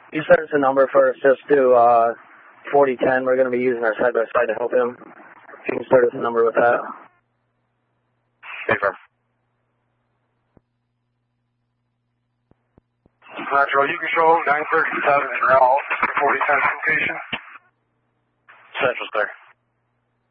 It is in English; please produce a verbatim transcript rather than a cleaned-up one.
You start us a number for assist to uh, forty ten. We're going to be using our side-by-side to help him. If you can start us a number with that. Confirm. Roger, you control nine thirty-seven in route forty ten location. Central's clear.